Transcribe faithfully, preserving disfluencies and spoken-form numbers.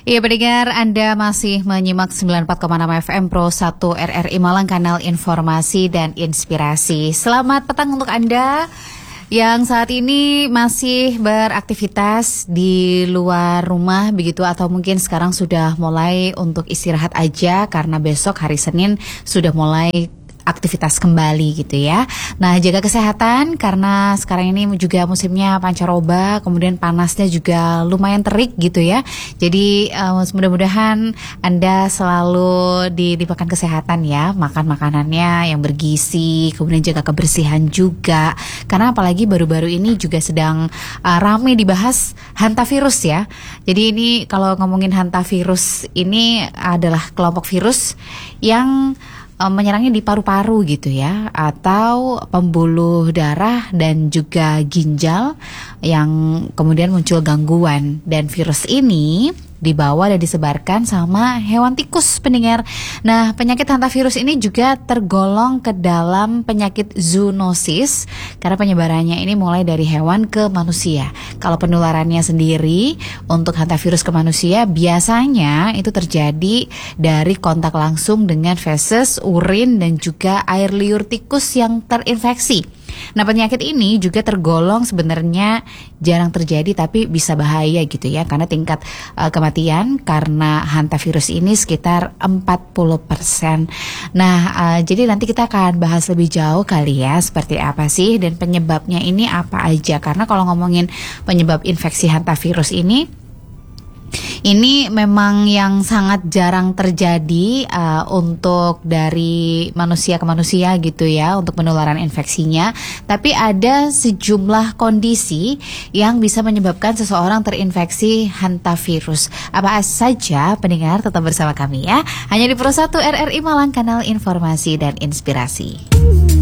Iya pendengar, Anda masih menyimak sembilan puluh empat koma enam F M Pro satu R R I Malang, kanal informasi dan inspirasi. Selamat petang untuk Anda yang saat ini masih beraktivitas di luar rumah begitu, atau mungkin sekarang sudah mulai untuk istirahat aja karena besok hari Senin sudah mulai aktivitas kembali gitu ya. Nah, jaga kesehatan karena sekarang ini juga musimnya pancaroba, kemudian panasnya juga lumayan terik gitu ya. Jadi uh, mudah-mudahan Anda selalu dilimpahkan kesehatan ya, makan makanannya yang bergizi, kemudian jaga kebersihan juga. Karena apalagi baru-baru ini juga sedang uh, ramai dibahas hantavirus ya. Jadi ini kalau ngomongin hantavirus ini adalah kelompok virus yang menyerangnya di paru-paru gitu ya, atau pembuluh darah dan juga ginjal yang kemudian muncul gangguan. Dan virus ini dibawa dan disebarkan sama hewan tikus, pendengar. Nah, penyakit hantavirus ini juga tergolong ke dalam penyakit zoonosis karena penyebarannya ini mulai dari hewan ke manusia. Kalau penularannya sendiri untuk hantavirus ke manusia biasanya itu terjadi dari kontak langsung dengan feses, urin, dan juga air liur tikus yang terinfeksi. Nah, penyakit ini juga tergolong sebenarnya jarang terjadi tapi bisa bahaya gitu ya, karena tingkat uh, kematian karena hantavirus ini sekitar empat puluh persen. Nah, uh, jadi nanti kita akan bahas lebih jauh kali ya, seperti apa sih dan penyebabnya ini apa aja. Karena kalau ngomongin penyebab infeksi hantavirus ini Ini memang yang sangat jarang terjadi uh, untuk dari manusia ke manusia gitu ya, untuk penularan infeksinya. Tapi ada sejumlah kondisi yang bisa menyebabkan seseorang terinfeksi hantavirus. Apa saja, pendengar, tetap bersama kami ya. Hanya di Pro satu R R I Malang, kanal informasi dan inspirasi.